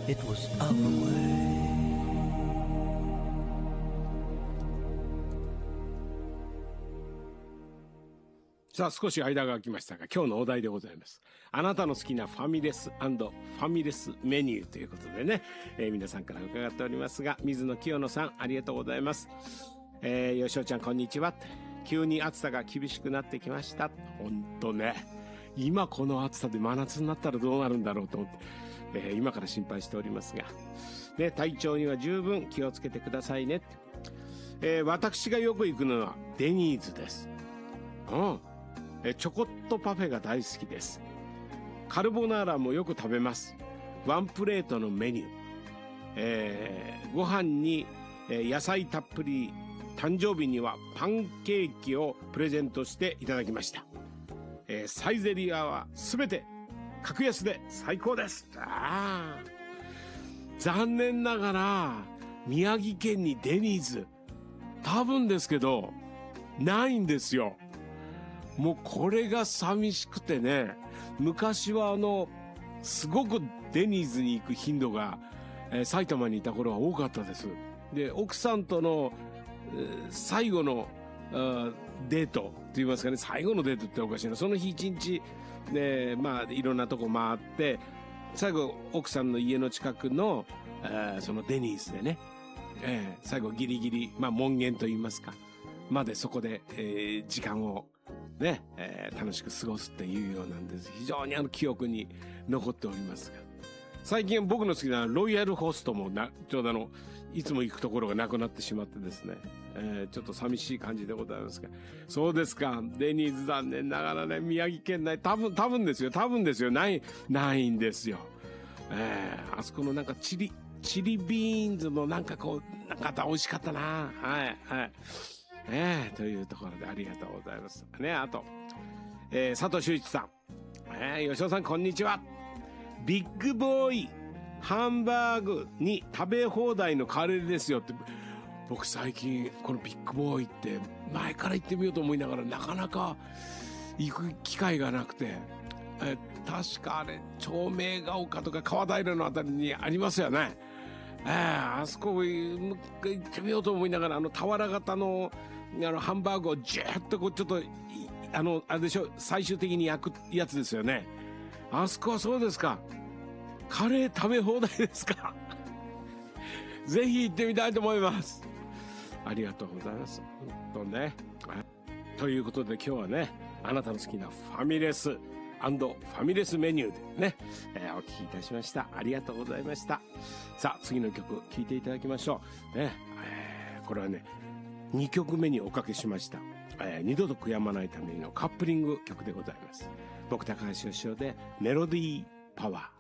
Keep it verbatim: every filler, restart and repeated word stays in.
It was our way. さあ、少し間が空きましたが、今日のお題でございます。あなたの好きなファミレス&ファミレスメニューということでね、えー、皆さんから伺っておりますが、水野清野さん、ありがとうございます。えー、吉尾ちゃん、こんにちは。急に暑さが厳しくなってきました。ほんとね、今この暑さで真夏になったらどうなるんだろうと思って、えー、今から心配しておりますが、ね、体調には十分気をつけてくださいね。えー、私がよく行くのはデニーズです。うん。えー、チョコットパフェが大好きです。カルボナーラもよく食べます。ワンプレートのメニュー。えー、ご飯に、えー、野菜たっぷり、誕生日にはパンケーキをプレゼントしていただきました。えー、サイゼリアはすべて格安で最高です。あー、残念ながら宮城県にデニーズ多分ですけどないんですよ。もうこれが寂しくてね、昔はあのすごくデニーズに行く頻度が、えー、埼玉にいた頃は多かったです。で、奥さんとの、えー、最後のデートと言いますかね、最後のデートっておかしいな。その日一日で、まあいろんなとこ回って、最後奥さんの家の近くの、えー、そのデニーズでね、えー、最後ギリギリ、まあ門限と言いますか、までそこで、えー、時間をね、えー、楽しく過ごすっていうようなんです。非常にあの記憶に残っておりますが、最近僕の好きなロイヤルホストもな、ちょうどあの、いつも行くところがなくなってしまってですね、えー、ちょっと寂しい感じでございますが。そうですか。デニーズ残念ながらね、宮城県内、多分、多分ですよ、多分ですよ、ない、ないんですよ。えー、あそこのなんかチリ、チリビーンズのなんかこう、なんか美味しかったな。はい、はい。えー、というところでありがとうございます。ね、あと、えー、佐藤修一さん。えー、吉尾さん、こんにちは。ビッグボーイハンバーグに食べ放題のカレーですよって。僕最近このビッグボーイって前から行ってみようと思いながらなかなか行く機会がなくて、え確かあれ長明が丘とか川平のあたりにありますよね。えー、あそこ行ってみようと思いながら、あの俵型のあのハンバーグをジューッとこうちょっとあのあれでしょ、最終的に焼くやつですよね。あそこはそうですか。カレー食べ放題ですか。ぜひ行ってみたいと思います。ありがとうございます。本当ね。ということで今日はね、あなたの好きなファミレス&ファミレスメニューでね、えー、お聞きいたしました。ありがとうございました。さあ、次の曲聴いていただきましょう。ね、えー、これはね、にきょくめにおかけしました。えー、二度と悔やまないためのカップリング曲でございます。僕高橋義雄でメロディーパワー。